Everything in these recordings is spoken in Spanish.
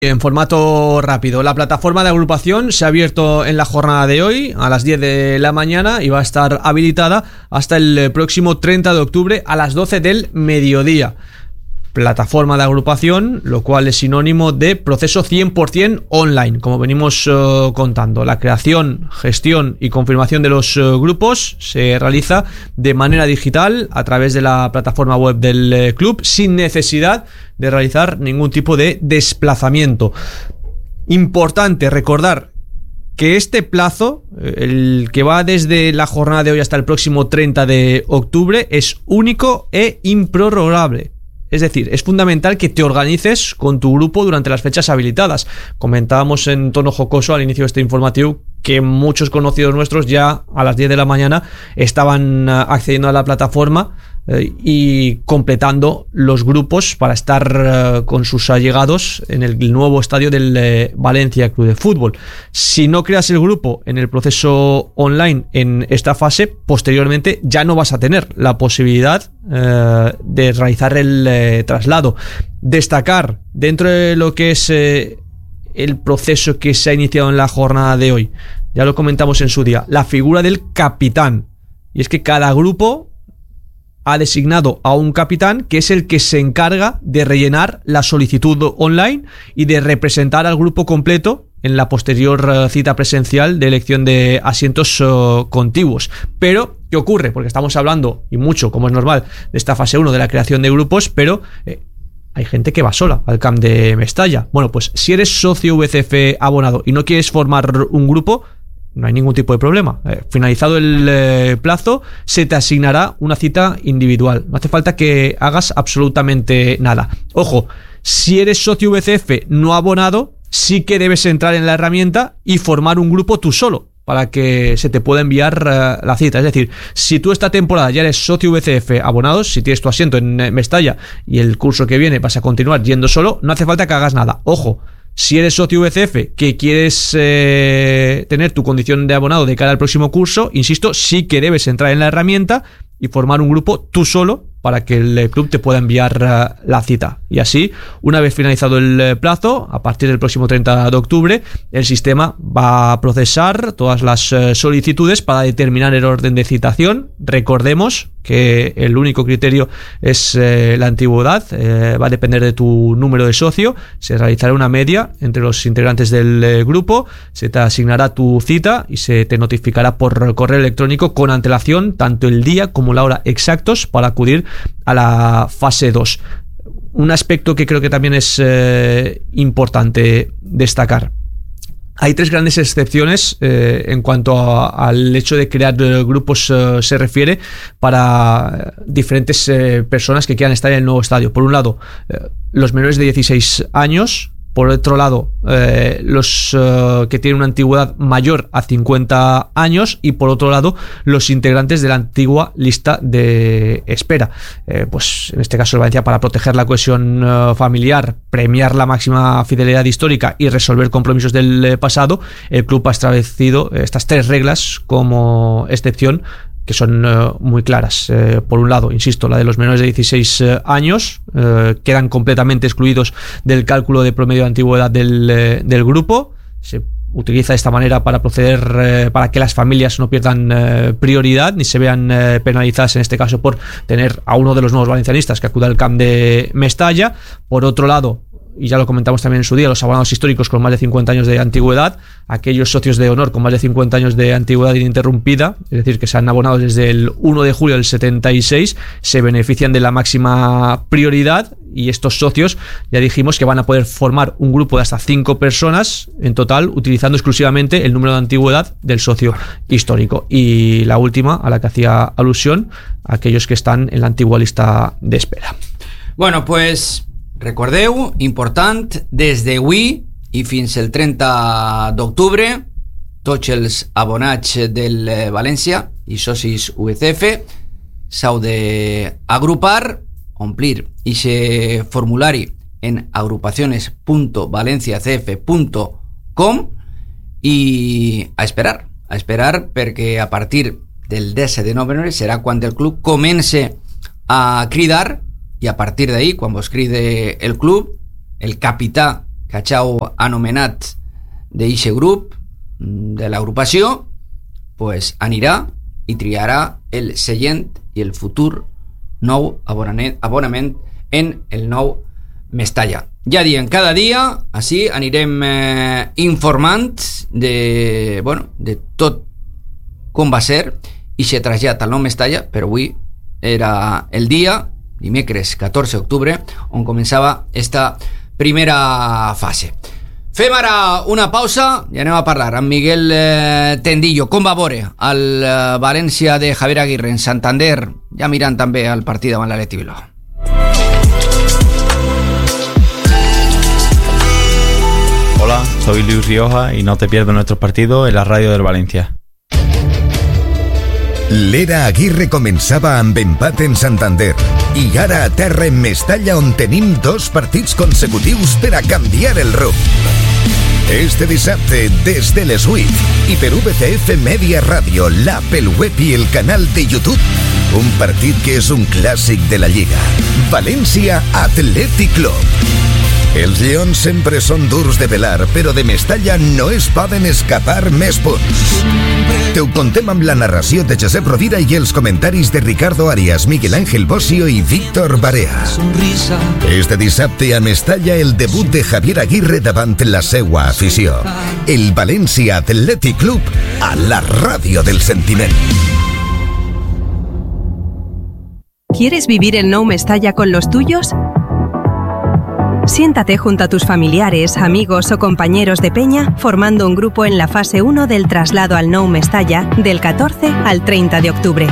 En formato rápido, la plataforma de agrupación se ha abierto en la jornada de hoy a las 10 de la mañana y va a estar habilitada hasta el próximo 30 de octubre a las 12 del mediodía. Plataforma de agrupación, lo cual es sinónimo de proceso 100% online, como venimos contando. La creación, gestión y confirmación de los grupos se realiza de manera digital a través de la plataforma web del club, sin necesidad de realizar ningún tipo de desplazamiento. Importante recordar que este plazo, el que va desde la jornada de hoy hasta el próximo 30 de octubre, es único e improrrogable. Es decir, es fundamental que te organices con tu grupo durante las fechas habilitadas. Comentábamos en tono jocoso al inicio de este informativo que muchos conocidos nuestros ya a las 10 de la mañana estaban accediendo a la plataforma y completando los grupos para estar con sus allegados en el nuevo estadio del Valencia Club de Fútbol. Si no creas el grupo en el proceso online en esta fase, posteriormente ya no vas a tener la posibilidad de realizar el traslado. Destacar dentro de lo que es el proceso que se ha iniciado en la jornada de hoy, ya lo comentamos en su día, la figura del capitán. Y es que cada grupo ha designado a un capitán que es el que se encarga de rellenar la solicitud online y de representar al grupo completo en la posterior cita presencial de elección de asientos contiguos. Pero, ¿qué ocurre? Porque estamos hablando, y mucho, como es normal, de esta fase 1 de la creación de grupos, pero hay gente que va sola al Camp de Mestalla. Bueno, pues si eres socio VCF abonado y no quieres formar un grupo, no hay ningún tipo de problema. Finalizado el plazo, se te asignará una cita individual. No hace falta que hagas absolutamente nada. Ojo, si eres socio VCF no abonado, sí que debes entrar en la herramienta y formar un grupo tú solo para que se te pueda enviar la cita. Es decir, si tú esta temporada ya eres socio VCF abonado, si tienes tu asiento en Mestalla y el curso que viene vas a continuar yendo solo, no hace falta que hagas nada. Ojo, si eres socio VCF que quieres tener tu condición de abonado de cara al próximo curso, insisto, sí que debes entrar en la herramienta y formar un grupo tú solo para que el club te pueda enviar la cita. Y así, una vez finalizado el plazo, a partir del próximo 30 de octubre, el sistema va a procesar todas las solicitudes para determinar el orden de citación. Recordemos que el único criterio es la antigüedad, va a depender de tu número de socio, se realizará una media entre los integrantes del grupo, se te asignará tu cita y se te notificará por correo electrónico con antelación tanto el día como la hora exactos para acudir a la fase 2. Un aspecto que creo que también es importante destacar. Hay tres grandes excepciones en cuanto al hecho de crear grupos se refiere para diferentes personas que quieran estar en el nuevo estadio. Por un lado, los menores de 16 años. Por otro lado, los que tienen una antigüedad mayor a 50 años y por otro lado, los integrantes de la antigua lista de espera. Pues en este caso el Valencia, para proteger la cohesión familiar, premiar la máxima fidelidad histórica y resolver compromisos del pasado, el club ha establecido estas tres reglas como excepción que son muy claras. Por un lado, insisto, la de los menores de 16 años quedan completamente excluidos del cálculo de promedio de antigüedad del grupo. Se utiliza de esta manera para proceder para que las familias no pierdan prioridad ni se vean penalizadas en este caso por tener a uno de los nuevos valencianistas que acuda al Camp de Mestalla. Por otro lado, y ya lo comentamos también en su día, los abonados históricos con más de 50 años de antigüedad, aquellos socios de honor con más de 50 años de antigüedad ininterrumpida, es decir, que se han abonado desde el 1 de julio del 76, se benefician de la máxima prioridad y estos socios ya dijimos que van a poder formar un grupo de hasta 5 personas en total, utilizando exclusivamente el número de antigüedad del socio histórico. Y la última, a la que hacía alusión, aquellos que están en la antigua lista de espera. Bueno, pues recordeu, important, des d'avui i fins el 30 d'octubre, tots els abonats del València i socis UCF s'heu d'agrupar, omplir ese formulari en agrupaciones.valenciacf.com i a esperar perquè a partir del 10 de novembre serà quan el club comence a cridar. I a partir d'ahí, quan vos cride el club, el capità que ha anomenat d'eixe grup, de l'agrupació, pues anirà i triarà el seient i el futur nou abonament en el nou Mestalla. Ja diem, cada dia així anirem informant de tot com va ser i se trasllat al nou Mestalla, però avui era el dia, dimecres 14 d'octubre, on començava esta primera fase. Fem ara una pausa i anem a parlar amb Miguel Tendillo. Com va veure el València de Javier Aguirre en Santander, ja mirant també el partit davant l'Atleti Bilbao. Hola, soy Luis Rioja y no te pierdas nuestros partidos en la radio del Valencia. L'era Aguirre començava amb empat en Santander i ara a terra en Mestalla, on tenim 2 partits consecutius per a canviar el rumb. Este dissabte, des de les 8 i per VCF Media Ràdio, l'Apple Web i el canal de YouTube, un partit que és un clàssic de la Lliga. València Atlètic Club. Els lleons sempre són durs de pelar, però de Mestalla no es poden escapar més punts. Te ho contem amb la narració de Josep Rovira i els comentaris de Ricardo Arias, Miguel Ángel Bosio i Víctor Barea. Este dissabte a Mestalla, el debut de Javier Aguirre davant la seua afició. El València Atlètic Club a la ràdio del sentiment. ¿Quieres vivir el Nou Mestalla con los tuyos? Siéntate junto a tus familiares, amigos o compañeros de peña formando un grupo en la fase 1 del traslado al Nou Mestalla del 14 al 30 de octubre.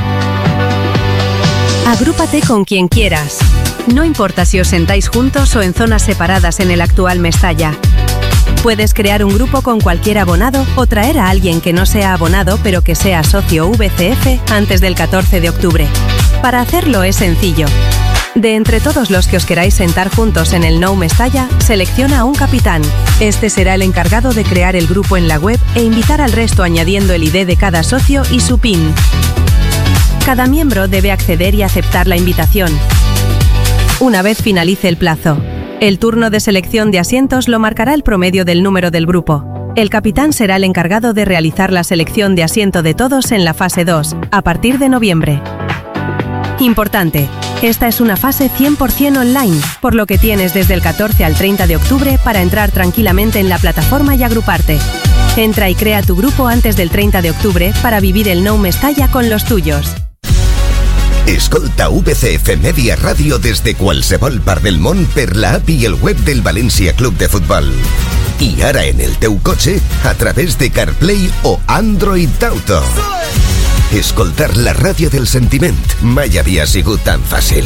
Agrúpate con quien quieras. No importa si os sentáis juntos o en zonas separadas en el actual Mestalla. Puedes crear un grupo con cualquier abonado o traer a alguien que no sea abonado pero que sea socio VCF antes del 14 de octubre. Para hacerlo es sencillo. De entre todos los que os queráis sentar juntos en el Nou Mestalla, selecciona a un capitán. Este será el encargado de crear el grupo en la web e invitar al resto añadiendo el ID de cada socio y su PIN. Cada miembro debe acceder y aceptar la invitación. Una vez finalice el plazo, el turno de selección de asientos lo marcará el promedio del número del grupo. El capitán será el encargado de realizar la selección de asiento de todos en la fase 2, a partir de noviembre. Importante, esta es una fase 100% online, por lo que tienes desde el 14 al 30 de octubre para entrar tranquilamente en la plataforma y agruparte. Entra y crea tu grupo antes del 30 de octubre para vivir el Nou Mestalla con los tuyos. Escolta VCF Media Ràdio des de qualsevol part del món per la app i el web del València Club de Futbol. I ara en el teu cotxe a través de CarPlay o Android Auto. Escoltar la ràdio del sentiment mai havia sigut tan fàcil.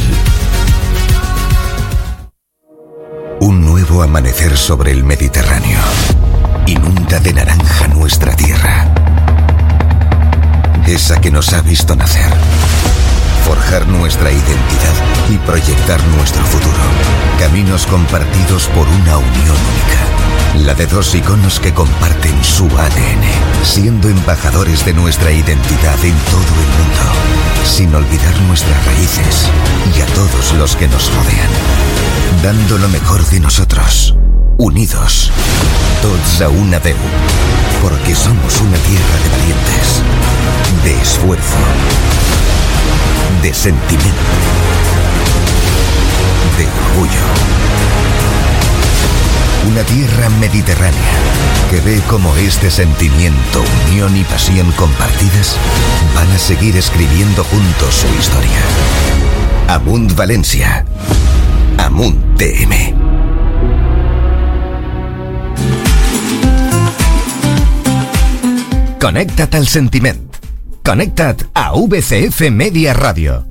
Un nuevo amanecer sobre el Mediterráneo. Inunda de naranja nuestra tierra. Esa que nos ha visto nacer. Forjar nuestra identidad y proyectar nuestro futuro. Caminos compartidos por una unión única. La de 2 iconos que comparten su ADN, siendo embajadores de nuestra identidad en todo el mundo, sin olvidar nuestras raíces y a todos los que nos rodean, dando lo mejor de nosotros, unidos, tots a una veu, porque somos una tierra de valientes, de esfuerzo, de sentimiento, de orgullo. Una tierra mediterránea que ve cómo este sentimiento, unión y pasión compartidas van a seguir escribiendo juntos su historia. Amunt València. Amunt TM. Connecta't al sentiment. Connecta't a VCF Media Ràdio.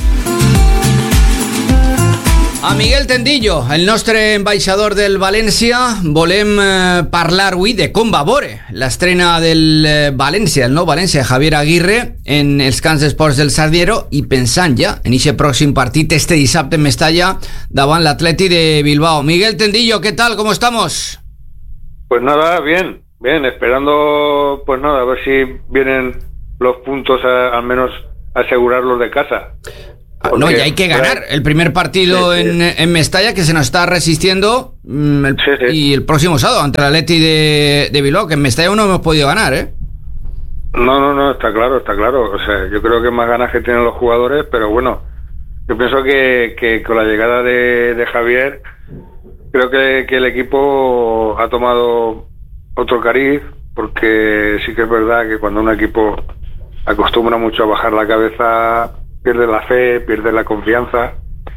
A Miguel Tendillo, el nostre ambaixador del València, volem parlar avui de com va veure l'estrena del València, el nou València de Javier Aguirre en els camps d'esports del Sardiero i pensant ja en aquest pròxim partit este dissabte en Mestalla davant l'Atleti de Bilbao. Miguel Tendillo, ¿qué tal? ¿Cómo estamos? Pues nada, bien, esperando pues nada, a ver si vienen los puntos al menos asegurarlos de casa. Porque, no, y hay que ganar el primer partido en Mestalla, que se nos está resistiendo, y el próximo sábado ante el Atleti de Bilbao, que en Mestalla no hemos podido ganar, ¿eh? No, está claro. O sea, yo creo que más ganas que tienen los jugadores, pero bueno, yo pienso que con la llegada de Javier, creo que el equipo ha tomado otro cariz, porque sí que es verdad que cuando un equipo acostumbra mucho a bajar la cabeza, pierde la fe, pierde la confianza.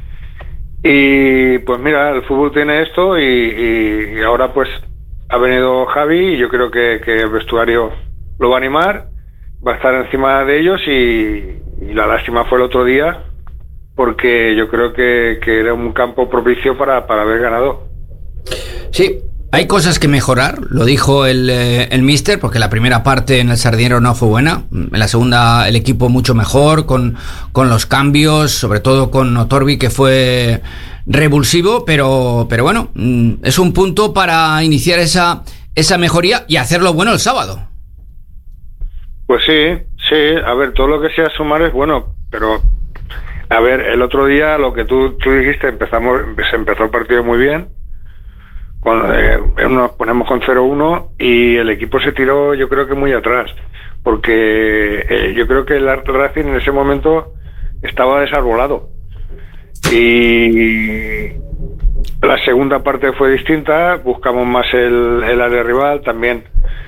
Y pues mira, el fútbol tiene esto y ahora pues ha venido Javi y yo creo que el vestuario lo va a animar, va a estar encima de ellos y la lástima fue el otro día, porque yo creo que era un campo propicio para haber ganado. Sí, hay cosas que mejorar, lo dijo el míster, porque la primera parte en el Sardinero no fue buena, en la segunda el equipo mucho mejor, con los cambios, sobre todo con Otorbi, que fue revulsivo, pero bueno, es un punto para iniciar esa mejoría y hacerlo bueno el sábado. Pues sí, a ver, todo lo que sea sumar es bueno, pero a ver, el otro día lo que tú dijiste, se empezó el partido muy bien, nos ponemos con 0-1 y el equipo se tiró, yo creo que muy atrás, porque yo creo que el Racing en ese momento estaba desarbolado y la segunda parte fue distinta, buscamos más el área rival, también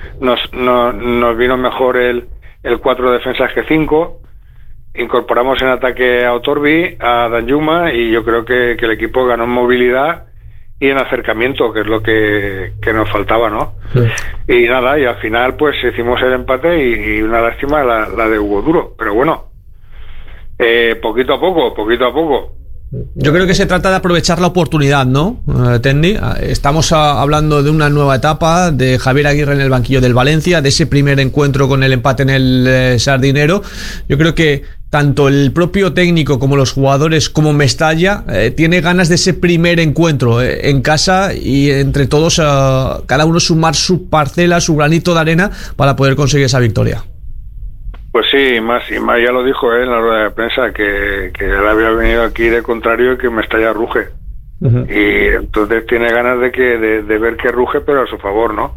nos vino mejor el 4 defensas que 5, incorporamos en ataque a Otorbi, a Danjuma, y yo creo que el equipo ganó en movilidad y en acercamiento, que es lo que nos faltaba, ¿no? Sí. Y nada, y al final pues hicimos el empate y una lástima la de Hugo Duro, pero bueno, poquito a poco. Yo creo que se trata de aprovechar la oportunidad, ¿no, Tendi? Estamos hablando de una nueva etapa, de Javier Aguirre en el banquillo del Valencia, de ese primer encuentro con el empate en el Sardinero. Yo creo que tanto el propio técnico como los jugadores, como Mestalla, tiene ganas de ese primer encuentro en casa y entre todos cada uno sumar su parcela, su granito de arena para poder conseguir esa victoria. Pues sí, más ya lo dijo en la rueda de prensa, que él había venido aquí de contrario y que Mestalla ruge. Uh-huh. Y entonces tiene ganas de ver que ruge, pero a su favor, ¿no?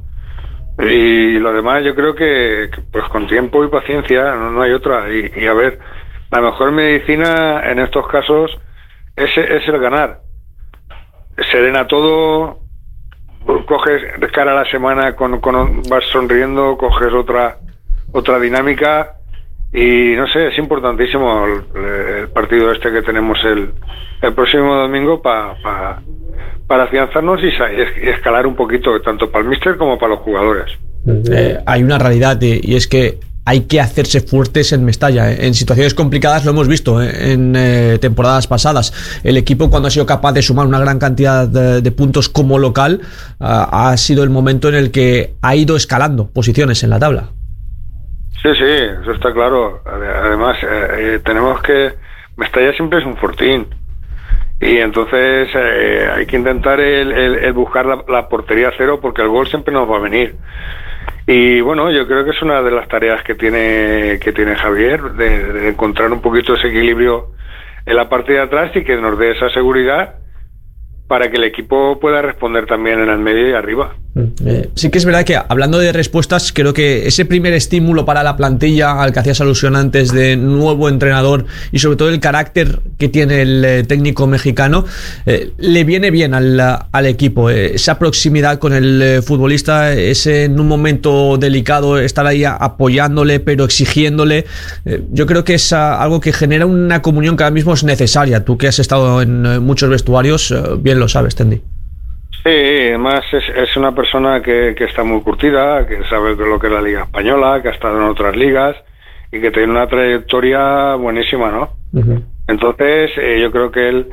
Y lo demás yo creo que pues con tiempo y paciencia, no hay otra. Y a ver, la mejor medicina en estos casos es el ganar. Serena todo, coges cara a la semana, vas sonriendo, coges otra dinámica. Y no sé, es importantísimo el partido este que tenemos el próximo domingo para afianzarnos y escalar un poquito, tanto para el míster como para los jugadores. Hay una realidad y es que hay que hacerse fuertes en Mestalla. En situaciones complicadas lo hemos visto en temporadas pasadas. El equipo, cuando ha sido capaz de sumar una gran cantidad de puntos como local, ha sido el momento en el que ha ido escalando posiciones en la tabla. Sí, eso está claro. Además, tenemos que... Mestalla siempre es un fortín. Y entonces hay que intentar el buscar la portería cero, porque el gol siempre nos va a venir. Y bueno, yo creo que es una de las tareas que tiene Javier, de encontrar un poquito ese equilibrio en la parte de atrás y que nos dé esa seguridad para que el equipo pueda responder también en el medio y arriba. Sí que es verdad que, hablando de respuestas, creo que ese primer estímulo para la plantilla al que hacías alusión antes, de nuevo entrenador y sobre todo el carácter que tiene el técnico mexicano, le viene bien al equipo, esa proximidad con el futbolista, ese en un momento delicado estar ahí apoyándole pero exigiéndole. Yo creo que es algo que genera una comunión que ahora mismo es necesaria. Tú que has estado en muchos vestuarios, bien lo sabes, Tendi. Sí, además es una persona que está muy curtida, que sabe lo que es la Liga Española, que ha estado en otras ligas y que tiene una trayectoria buenísima, ¿no? Uh-huh. Entonces, yo creo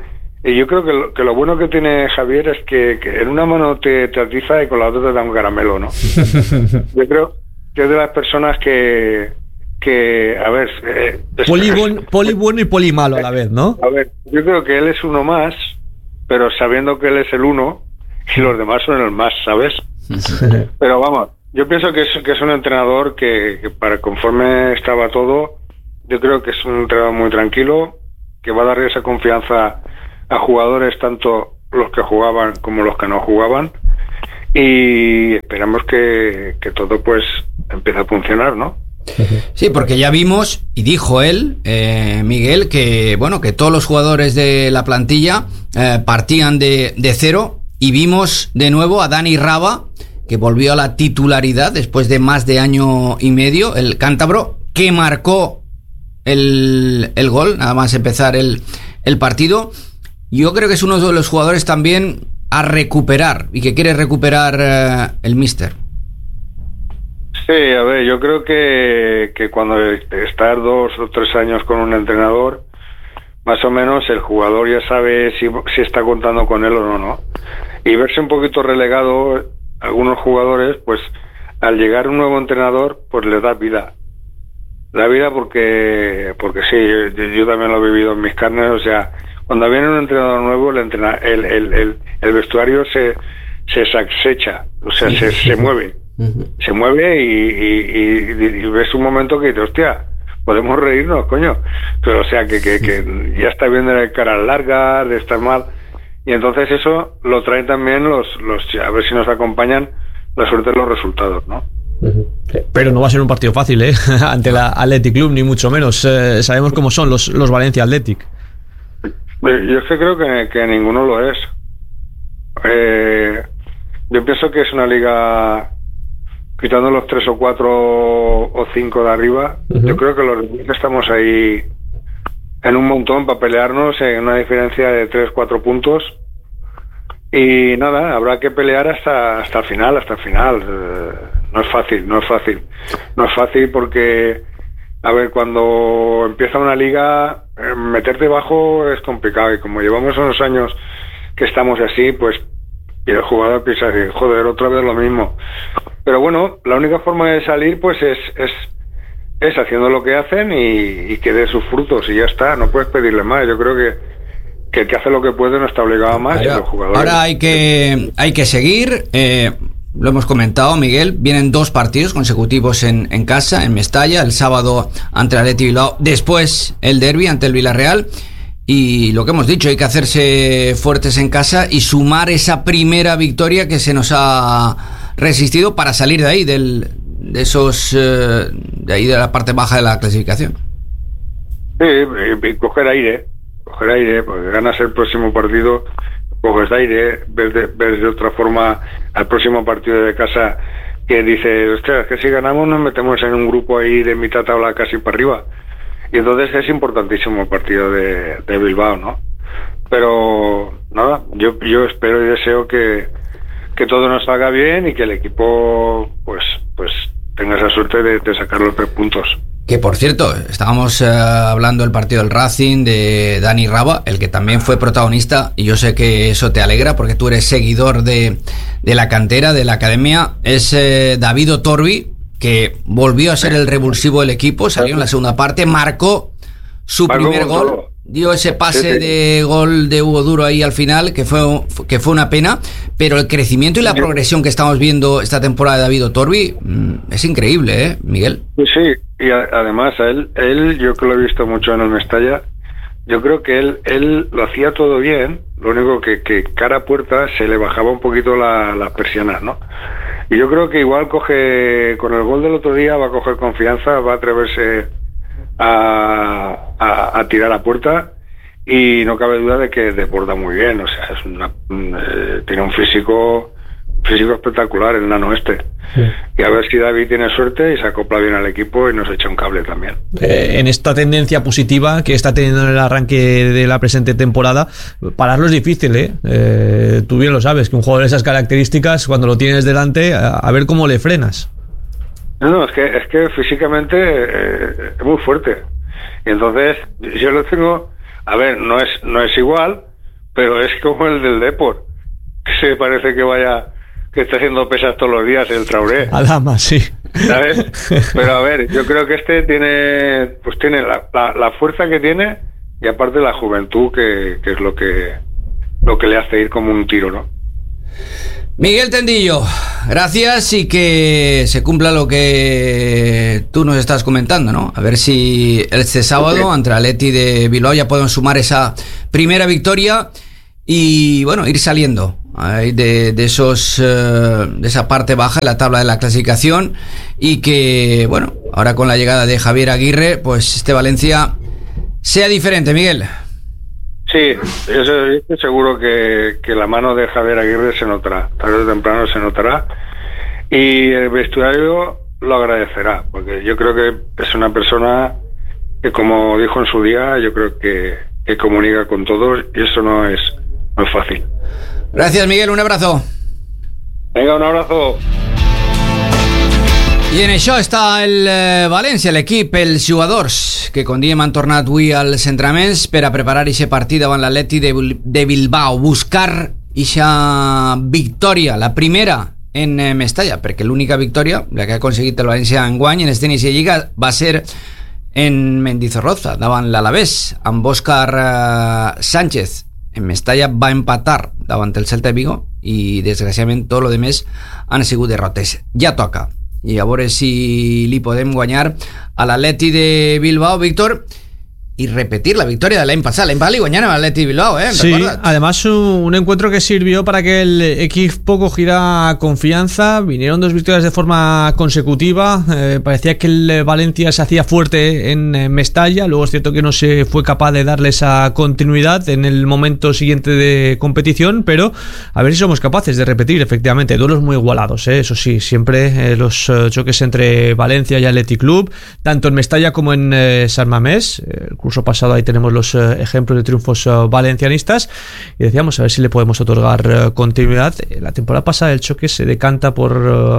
que lo bueno que tiene Javier es que en una mano te atiza y con la otra te da un caramelo, ¿no? Yo creo que es de las personas que a ver... poli bueno y poli malo a la vez, ¿no? A ver, yo creo que él es uno más, pero sabiendo que él es el uno y los demás son el más, ¿sabes? Pero vamos, yo pienso que es un entrenador que para conforme estaba todo, yo creo que es un entrenador muy tranquilo, va a dar esa confianza a jugadores, tanto los que jugaban como los que no jugaban, y esperamos que todo pues empiece a funcionar, ¿no? Sí, porque ya vimos, y dijo él, Miguel, que bueno, que todos los jugadores de la plantilla partían de cero, y vimos de nuevo a Dani Raba, que volvió a la titularidad después de más de año y medio, el cántabro, que marcó el gol, nada más empezar el partido. Yo creo que es uno de los jugadores también a recuperar, y que quiere recuperar el míster. Sí, a ver, yo creo que cuando estás 2 o 3 años con un entrenador, más o menos el jugador ya sabe si está contando con él o no. Y verse un poquito relegado, algunos jugadores, pues al llegar un nuevo entrenador, pues les da vida. Da vida porque sí, yo también lo he vivido en mis carnes. O sea, cuando viene un entrenador nuevo, el vestuario se sachecha, o sea, se mueve. Se mueve y ves un momento que dices, hostia, podemos reírnos, coño. Pero o sea, que ya está viendo de caras largas, de estar mal. Y entonces eso lo traen también los a ver si nos acompañan la suerte de los resultados, ¿no? Pero no va a ser un partido fácil, ante el Athletic Club, ni mucho menos. Sabemos cómo son los Valencia Athletic. Yo es que creo que ninguno lo es. Yo pienso que es una liga, quitando los 3 o 4 o 5 de arriba, yo creo que los demás estamos ahí en un montón para pelearnos en una diferencia de 3-4 puntos, y nada, habrá que pelear hasta el final. No es fácil porque, a ver, cuando empieza una liga, meterte bajo es complicado, y como llevamos unos años que estamos así, pues, y el jugador piensa que, joder, otra vez lo mismo. Pero bueno, la única forma de salir pues es haciendo lo que hacen y que dé sus frutos, y ya está, no puedes pedirle más. Yo creo que el que hace lo que puede no está obligado a más. Ahora, y los jugadores... ahora hay que seguir, lo hemos comentado, Miguel, vienen 2 partidos consecutivos en casa, en Mestalla, el sábado ante el Athletic Bilbao, después el derbi ante el Villarreal. Y lo que hemos dicho, hay que hacerse fuertes en casa y sumar esa primera victoria que se nos ha resistido para salir de ahí, de ahí de la parte baja de la clasificación. Sí, coger aire, porque ganas el próximo partido, coges aire, ves de otra forma al próximo partido de casa, que dices, ostras, que si ganamos nos metemos en un grupo ahí de mitad tabla casi para arriba. Y entonces es importantísimo el partido de Bilbao, ¿no? Pero nada, yo espero y deseo que todo nos salga bien y que el equipo pues tenga esa suerte de sacar los 3 puntos. Que por cierto, estábamos hablando del partido del Racing, de Dani Raba, el que también fue protagonista, y yo sé que eso te alegra porque tú eres seguidor de la cantera, de la academia. Es David Otorbi, que volvió a ser el revulsivo del equipo, salió en la segunda parte, marcó su primer gol, dio ese pase de gol de Hugo Duro ahí al final, que fue una pena, pero el crecimiento y la progresión que estamos viendo esta temporada de David Otorbi es increíble, Miguel. Sí, y además a él yo que lo he visto mucho en el Mestalla, yo creo que él lo hacía todo bien, lo único que cara a puerta se le bajaba un poquito las persianas, ¿no? Y yo creo que igual coge, con el gol del otro día, va a coger confianza, va a atreverse a tirar a puerta, y no cabe duda de que desborda muy bien. O sea, tiene un físico espectacular, el nano este. Sí. Y a ver si David tiene suerte y se acopla bien al equipo y nos echa un cable también. En esta tendencia positiva que está teniendo en el arranque de la presente temporada, pararlo es difícil, tú bien lo sabes, que un jugador de esas características, cuando lo tienes delante, a ver cómo le frenas. No, es que físicamente es muy fuerte. Y entonces yo lo tengo, a ver, no es igual, pero es como el del Depor, que se parece que está haciendo pesas todos los días, el Traoré. Adama, sí. ¿Sabes? Pero a ver, yo creo que este tiene la fuerza que tiene, y aparte la juventud, que es lo que le hace ir como un tiro, ¿no? Miguel Tendillo, gracias y que se cumpla lo que tú nos estás comentando, ¿no? A ver si este sábado ante el Atleti de Bilbao ya podemos sumar esa primera victoria y, bueno, ir saliendo de esa parte baja de la tabla de la clasificación y que, bueno, ahora con la llegada de Javier Aguirre, pues este Valencia sea diferente, Miguel. Sí, yo estoy seguro que la mano de Javier Aguirre se notará, tarde o temprano se notará, y el vestuario lo agradecerá, porque yo creo que es una persona que, como dijo en su día, yo creo que comunica con todos, y eso no es fácil. Gracias, Miguel, un abrazo. Venga, un abrazo. I en això està el València, l'equip, els jugadors, que com diem han tornat avui als entrenaments per a preparar aquest partit davant l'Atleti de Bilbao, buscar aquesta victòria, la primera en Mestalla, perquè l'única victòria, la que ha aconseguit el València enguany en este inici de Lliga, va ser en Mendizorroza, davant l'Alavés, amb Òscar Sánchez. En Mestalla va empatar davant el Celta de Vigo i, desgraciadament, tot lo demés han sigut derrotes. Ja toca. I a veure si li podem guanyar a l'Atleti de Bilbao, Víctor, y repetir la victoria del año pasado. El empate y guañana al Atleti Bilbao, Sí, ¿recuerdas? Además un encuentro que sirvió para que el equipo cogiera confianza. Vinieron 2 victorias de forma consecutiva. Parecía que el Valencia se hacía fuerte en Mestalla. Luego es cierto que no se fue capaz de darle esa continuidad en el momento siguiente de competición, pero a ver si somos capaces de repetir efectivamente duelos muy igualados, eso sí, siempre los choques entre Valencia y Athletic Club, tanto en Mestalla como en San Mamés. El curso pasado ahí tenemos los ejemplos de triunfos valencianistas y decíamos a ver si le podemos otorgar continuidad. La temporada pasada el choque se decanta por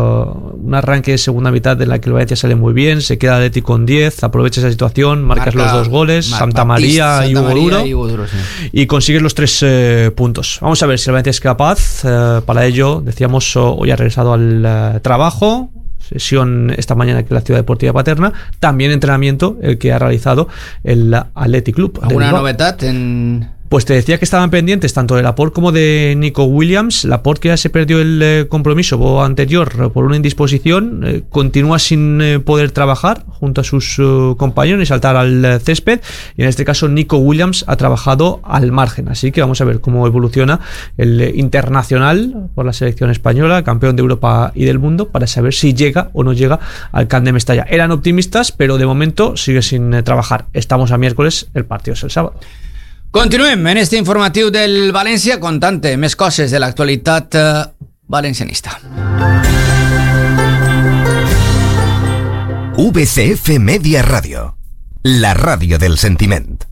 un arranque de segunda mitad en la que el Valencia sale muy bien, se queda Athletic con 10, aprovecha esa situación, marcas los 2 goles, Santa María y Hugo Duro, sí, y consigues los 3 puntos. Vamos a ver si el Valencia es capaz. Para ello, decíamos, hoy ha regresado al trabajo. Sesión esta mañana aquí en la Ciudad Deportiva Paterna, también entrenamiento el que ha realizado el Athletic Club. ¿Alguna novedad en...? Pues te decía que estaban pendientes tanto de Laporte como de Nico Williams. Laporte, que ya se perdió el compromiso anterior por una indisposición, continúa sin poder trabajar junto a sus compañeros y saltar al césped, y en este caso Nico Williams ha trabajado al margen, así que vamos a ver cómo evoluciona el internacional por la selección española, campeón de Europa y del mundo, para saber si llega o no llega al Camp de Mestalla. Eran optimistas, pero de momento sigue sin trabajar. Estamos a miércoles, el partido es el sábado. Continuem en este informatiu del València, contant més coses de l'actualitat valencianista. VCF Media Radio, la ràdio del sentiment.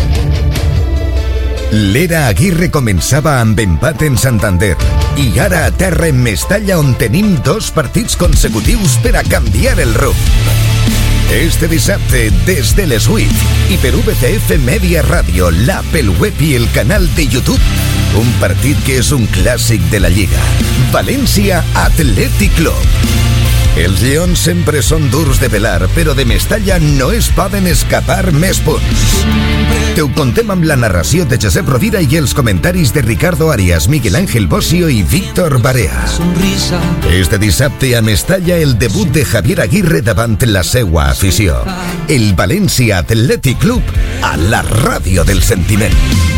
L'era Aguirre començava amb empat en Santander i ara a terra en Mestalla, on tenim 2 partits consecutius per a canviar el rumb. Este dissabte, des de les 8 i per VCF Media Radio, l'Apple Web i el canal de YouTube, un partit que és un clàssic de la Lliga. València Athletic Club. Els lleons sempre són durs de pelar, però de Mestalla no es poden escapar més punts. Te ho contem amb la narració de Josep Rovira i els comentaris de Ricardo Arias, Miguel Ángel Bosio i Víctor Barea. Este dissabte a Mestalla, el debut de Javier Aguirre davant la seua afició. El València Athletic Club a la ràdio del sentiment.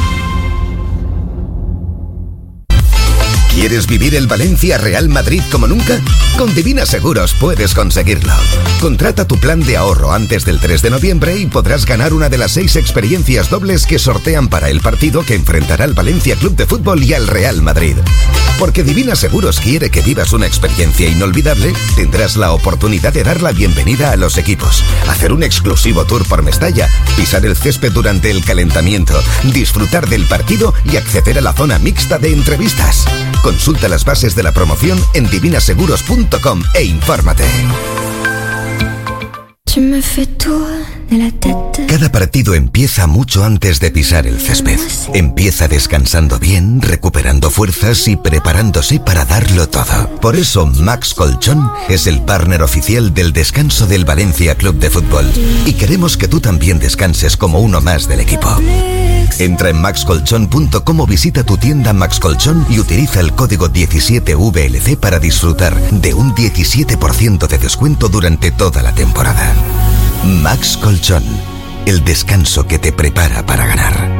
¿Quieres vivir el Valencia Real Madrid como nunca? Con Divina Seguros puedes conseguirlo. Contrata tu plan de ahorro antes del 3 de noviembre y podrás ganar una de las 6 experiencias dobles que sortean para el partido que enfrentará al Valencia Club de Fútbol y al Real Madrid. Porque Divina Seguros quiere que vivas una experiencia inolvidable, tendrás la oportunidad de dar la bienvenida a los equipos, hacer un exclusivo tour por Mestalla, pisar el césped durante el calentamiento, disfrutar del partido y acceder a la zona mixta de entrevistas. Consulta las bases de la promoción en divinaseguros.com e infórmate. Tu me fais tout Cada partido empieza mucho antes de pisar el césped. Empieza descansando bien, recuperando fuerzas y preparándose para darlo todo. Por eso Max Colchón es el partner oficial del descanso del Valencia Club de Fútbol. Y queremos que tú también descanses como uno más del equipo. Entra en maxcolchón.com o visita tu tienda Max Colchón y utiliza el código 17VLC para disfrutar de un 17% de descuento durante toda la temporada. Max Colchón, el descanso que te prepara para ganar.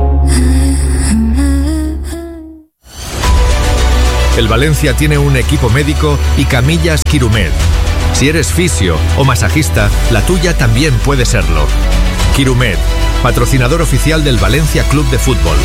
El Valencia tiene un equipo médico y camillas Quirumed. Si eres fisio o masajista, la tuya también puede serlo. Quirumed, patrocinador oficial del Valencia Club de Fútbol.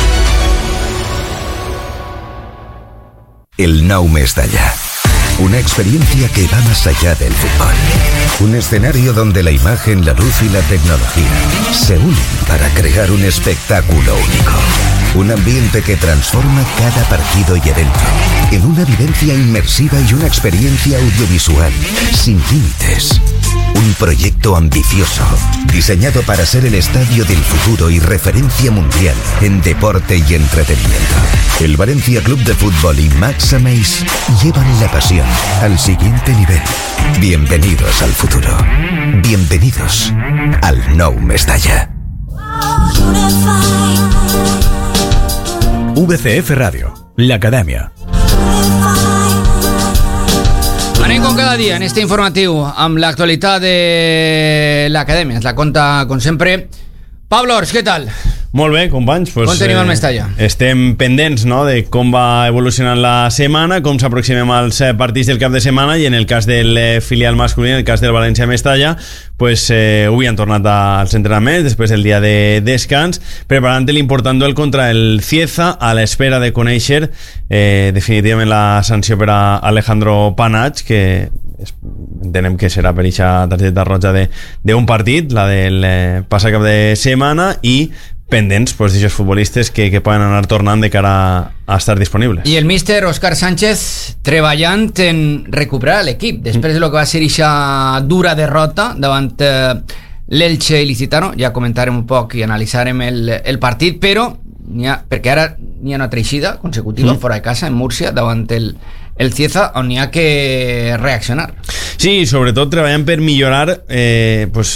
El Nou Mestalla. Una experiencia que va más allá del fútbol. Un escenario donde la imagen, la luz y la tecnología se unen para crear un espectáculo único. Un ambiente que transforma cada partido y evento en una vivencia inmersiva y una experiencia audiovisual sin límites. Un proyecto ambicioso, diseñado para ser el estadio del futuro y referencia mundial en deporte y entretenimiento. El Valencia Club de Fútbol y Max Ameis llevan la pasión al siguiente nivel. Bienvenidos al futuro. Bienvenidos al Nou Mestalla. VCF Radio, la Acadèmia. Anem com cada dia en este informatiu amb l'actualitat de l'Acadèmia. Ens la conta, com sempre, Pablo Ors, què tal? Molt bé, companys. On tenim el Mestalla? Estem pendents, no?, de com va evolucionant la setmana, com s'aproximem als partits del cap de setmana, i en el cas del filial masculí, en el cas del València Mestalla, pues avui han tornat als entrenaments després del dia de descans, preparant l'important duel contra el Cieza, a l'espera de conèixer definitivament la sanció per a Alejandro Panach, que entenem que serà per aquesta targeta roja d'un partit, la del passat cap de setmana, i pendents pues, d'aquests futbolistes que poden anar tornant de cara a estar disponibles. I el míster Òscar Sánchez treballant en recuperar l'equip després de lo que va ser aquesta dura derrota davant l'Elche Ilicitano. Ja comentarem un poc i analitzarem el partit, però perquè ara n'hi ha una altra eixida consecutiva fora de casa en Múrcia davant el Cieza, on n'hi ha que reaccionar. Sí, sobretot treballant per millorar pues,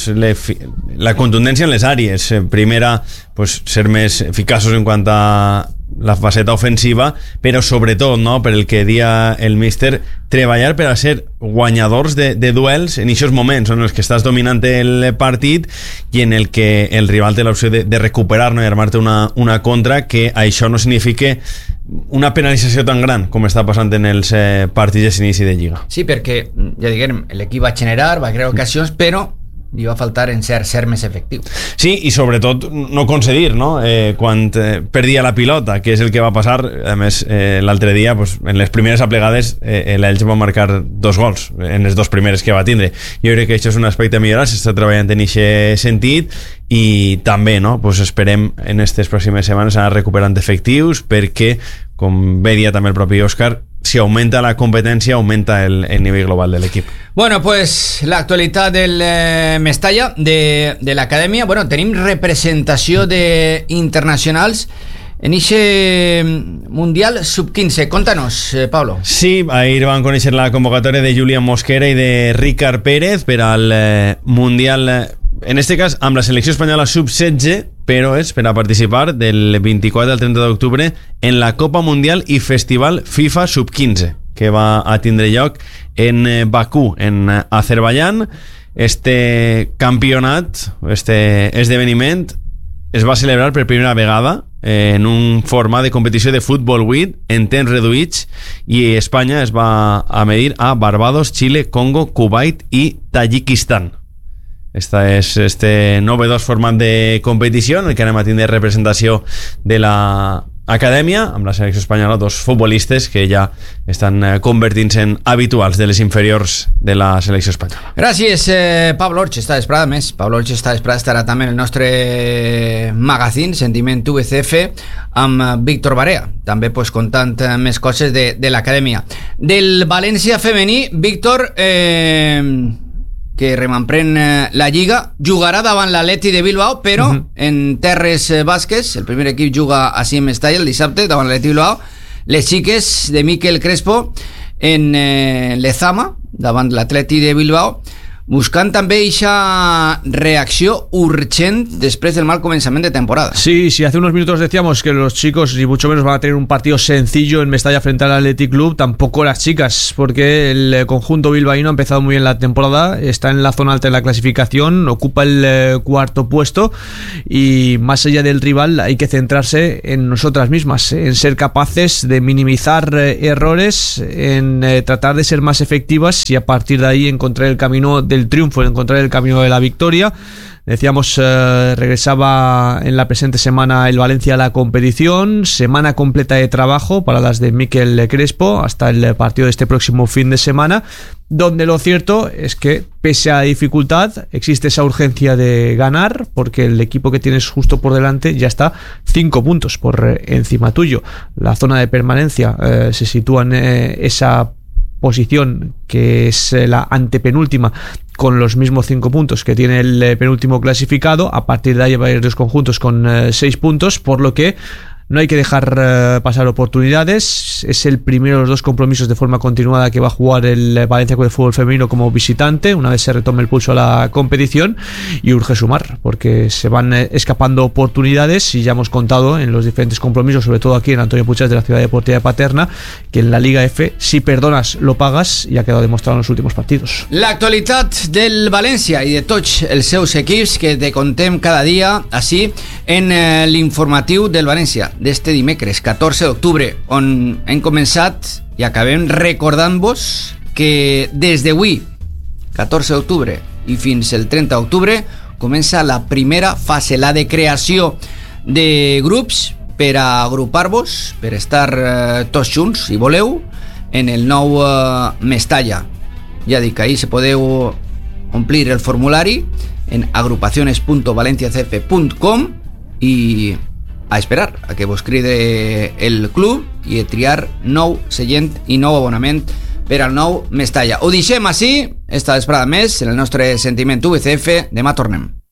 la contundència en les àrees. Primera, pues, ser més eficaços en quant a la faceta ofensiva, però sobretot, no, per el que dia el míster, treballar per a ser guanyadors de duels en aquests moments en els que estàs dominant el partit i en el que el rival té l'opció de recuperar, no, i armar-te una contra, que això no significa una penalització tan gran com està passant en els partits d'inici de Lliga. Sí, perquè, ja diguem, l'equip va generar, va crear ocasions, però li va faltar en ser més efectiu. Sí, i sobretot no concedir, no? Quan perdia la pilota, que és el que va passar. A més, l'altre dia, pues, en les primeres aplegades, l'Elx va marcar 2 gols en les 2 primeres que va tindre. Jo crec que això és un aspecte a millorar, s'està treballant en aquest sentit, i també, no, pues esperem en aquestes pròximes setmanes anar recuperant efectius, perquè, com bé dia també el propi Òscar, si aumenta la competència, aumenta el nivell global de l'equip. Bueno, pues l'actualitat del Mestalla, de l'Acadèmia. Bueno, tenim representació d'internacionals en eixe Mundial Sub-15. Contanos, Pablo. Sí, ahir van conèixer la convocatòria de Julián Mosquera i de Ricard Pérez per al Mundial, en este cas amb la selecció espanyola Sub-16, però és per a participar del 24 al 30 d'octubre en la Copa Mundial i Festival FIFA Sub-15, que va a tindre lloc en Bakú, en Azerbaiyán. Este campionat, este esdeveniment, es va celebrar per primera vegada en un format de competició de futbol 8 en temps reduïts, i Espanya es va a medir a Barbados, Xile, Congo, Kuwait i Tadjikistan. Este novedós format de competició en el que anem a tindre representació de la Acadèmia, amb la selecció espanyola, 2 futbolistes que ja estan convertint-se en habituals de les inferiors de la selecció espanyola. Gràcies, Pablo Orch. Esta vesprada, més, Pablo Orch esta vesprada estarà també en el nostre magazín Sentiment VCF amb Víctor Barea, també pues, contant més coses de l'Acadèmia. Del València femení, Víctor, que remanprèn la Lliga, jugarà davant l'Atleti de Bilbao, però en terres basques. El primer equip juga així en Mestalla el dissabte davant l'Atleti de Bilbao. Les xiques de Miquel Crespo en Lezama davant l'Atleti de Bilbao, buscant també eixa reacció urgent después del mal comenzamiento de temporada. Sí, hace unos minutos decíamos que los chicos ni mucho menos van a tener un partido sencillo en Mestalla frente al Athletic Club, tampoco las chicas, porque el conjunto bilbaíno ha empezado muy bien la temporada, está en la zona alta de la clasificación, ocupa el cuarto puesto y más allá del rival hay que centrarse en nosotras mismas, en ser capaces de minimizar errores, en tratar de ser más efectivas y a partir de ahí encontrar el camino del triunfo, encontrar el camino de la victoria. Decíamos, regresaba en la presente semana el Valencia a la competición, semana completa de trabajo para las de Miquel Crespo hasta el partido de este próximo fin de semana, donde lo cierto es que pese a la dificultad existe esa urgencia de ganar, porque el equipo que tienes justo por delante ya está 5 puntos por encima tuyo. La zona de permanencia se sitúa en esa posición que es la antepenúltima, con los mismos 5 puntos que tiene el penúltimo clasificado. A partir de ahí va a ir dos conjuntos con 6 puntos, por lo que no hay que dejar pasar oportunidades. Es el primero de los 2 compromisos de forma continuada que va a jugar el Valencia con el fútbol femenino como visitante, una vez se retome el pulso a la competición, y urge sumar, porque se van escapando oportunidades y ya hemos contado en los diferentes compromisos, sobre todo aquí en Antonio Puigcercas de la Ciudad Deportiva de Paterna, que en la Liga F, si perdonas, lo pagas, y ha quedado demostrado en los últimos partidos. L'actualitat del València i de tots els seus equips que te contem cada dia així en l'informatiu del València d'este dimecres 14 d'octubre, on hem començat i acabem recordant-vos que des d'avui 14 d'octubre i fins el 30 d'octubre comença la primera fase, la de creació de grups per a agrupar-vos, per estar tots junts, si voleu, en el nou Mestalla. Ja dic, ahí se podeu omplir el formulari en agrupaciones.valenciacf.com i a esperar a que vos cride el club i a triar nou seient i nou abonament per al nou Mestalla. Ho deixem així, esta vesprada més, en el nostre Sentiment VCF. Demà tornem.